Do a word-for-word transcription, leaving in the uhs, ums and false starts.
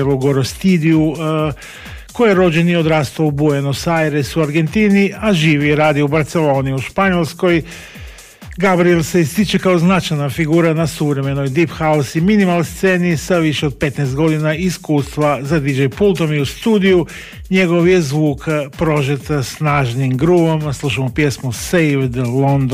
Gorostidiju, koji je rođen i odrastao u Buenos Airesu u Argentini, a živi i radi u Barceloni u Španjolskoj. Gabriel se ističe kao značajna figura na suvremenoj deep house i minimal sceni sa više od petnaest godina iskustva za D J pultom i u studiju. Njegov je zvuk prožet snažnim groovom. Slušamo pjesmu Saved London.